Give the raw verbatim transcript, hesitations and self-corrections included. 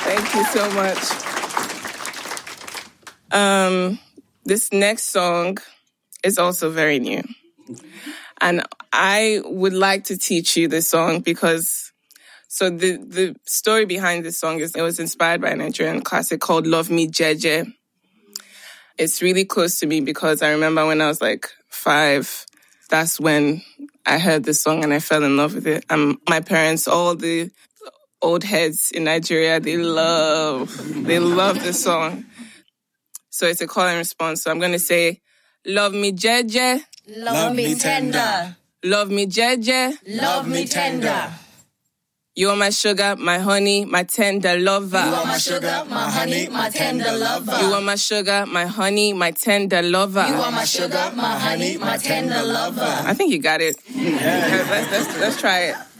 Thank you so much. Um, this next song is also very new. And I would like to teach you this song because, so the, the story behind this song is it was inspired by a Nigerian classic called Love Me Jeje. It's really close to me because I remember when I was like five, that's when I heard this song and I fell in love with it. And my parents, all the old heads in Nigeria, they love, they love this song. So it's a call and response. So I'm going to say, love me jeje. Love, love me tender. Love me jeje. Love me tender. You are my sugar, my honey, my tender lover. You are my sugar, my honey, my tender lover. You are my sugar, my honey, my tender lover. You are my sugar, my honey, my tender lover. I think you got it. Yeah. let's, let's, let's try it.